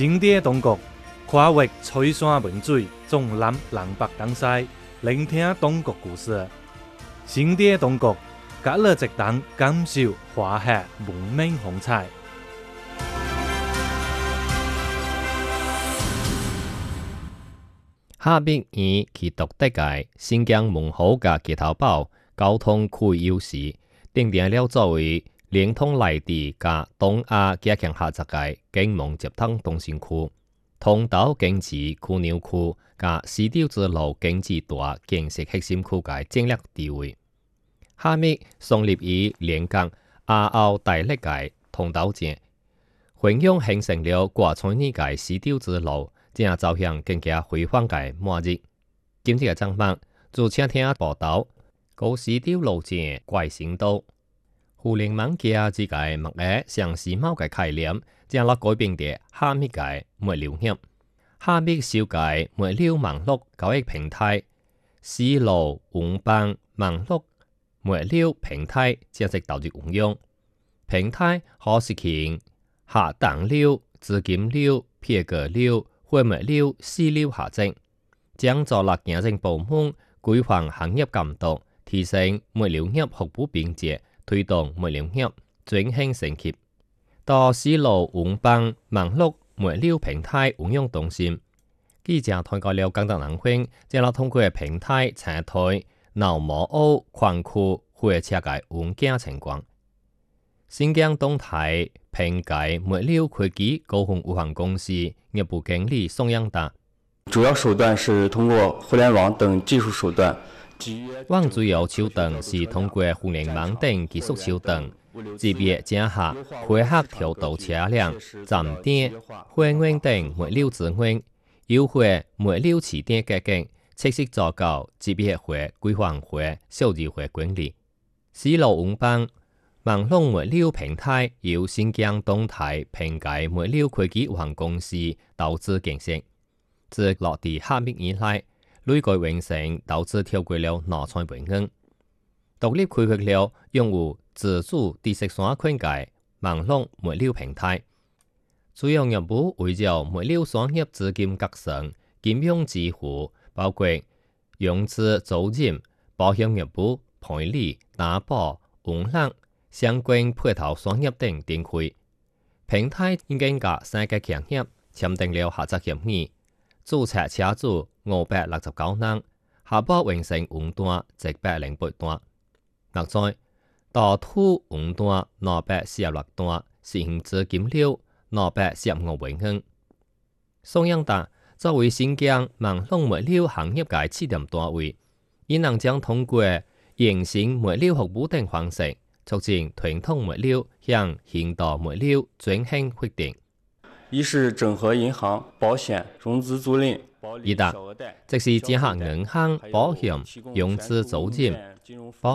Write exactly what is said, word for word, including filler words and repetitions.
新店东国跨越翠山文水，纵南南北东西，聆听东国故事。新店东国，隔了一档感受华夏文明风采。 哈密以其独特嘅新疆文化嘅街头堡交通区优势，定定了作为连通内地加东亚加强合作嘅经贸接通中心区、通道经济枢纽区加丝绸之路经济大建设核心区嘅战略地位。哈密创立于连江亚欧大陆嘅通道前，分享形成了挂穿呢嘅丝绸之路。正走向更加辉煌嘅末日。今日嘅节目就请聽報道，高絲條路線怪聲道，互聯網嘅之間物嘅上時髦嘅概念，將落改變嘅哈密嘅物流業。哈密小嘅物流網絡交易平台，絲路運辦網絡物流平台正式投入運用。平台可實現下單流、資金流、票據流、貨物流、私流下證，將助力行政部門規範行業監督，提升物流業服務便捷，推動物流業轉型升級。到絲路運辦網絡物流平台運用中心，記者通過了廣東南區，將落通過平台查睇鬧摩澳礦區貨車嘅運檢情況。新疆東台平解物流科技高雄有限公司業務經理宋陽達， 主要手段是通過互聯網等技術手段。 網主要手段是通過互聯網等技術手段，級別整合配合調度車輛、站點、貨運等物流資源，優化物流起點價格，切實做到級別化、規範化、數字化管理。絲路運辦網絡物流平台由新疆東台平解物流科技有限公司投資建設，自落地哈密以來，累計完成投資超過了兩千萬元，獨立開發了用戶自主知識產權嘅網絡物流平台。主要業務圍繞物流產業資金革新、金融支付，包括融資租賃、保險業務、賠利、擔保、運糧、相關配套產業等展開。平台已經甲三個企業簽訂了合作協議，註冊車主五百六十九人，下波完成運單一百零八單。另外，大土運單兩百四十六單，實行資金流兩百四十五萬元。宋陽達作為新疆網絡物流行業嘅起點單位，伊能將通過營新物流服務等方式，促進傳統物流向現代物流轉型發展。 一是整合銀行、保險、融資租賃。 二達即是結合銀行、保險、融資租賃、保